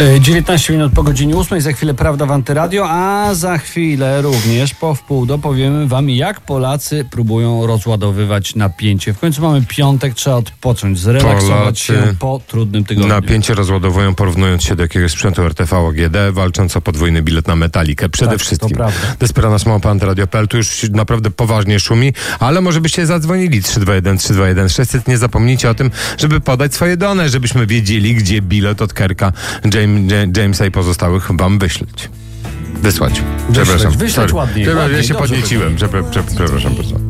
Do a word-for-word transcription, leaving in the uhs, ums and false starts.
dziewiętnaście minut po godzinie ósmej, za chwilę Prawda w Antyradio, a za chwilę również po wpół do powiemy wam, jak Polacy próbują rozładowywać napięcie. W końcu mamy piątek, trzeba odpocząć, zrelaksować Polacy się po trudnym tygodniu. Napięcie rozładowują, porównując się do jakiegoś sprzętu R T V A G D, walcząc o podwójny bilet na Metalikę. Przede Tak, wszystkim. to prawda. Desperados małpa antyradio kropka p l, tu już naprawdę poważnie szumi, ale może byście zadzwonili trzy dwa jeden trzy dwa jeden sześćset. Nie zapomnijcie o tym, żeby podać swoje dane, żebyśmy wiedzieli, gdzie bilet od Kerka, James, Jamesa i pozostałych wam wyśleć. Wysłać. Przepraszam. Wyśleć ładnie. Ja ładnie, się dobrze podnieciłem. Przepra- przepra- Przepraszam bardzo.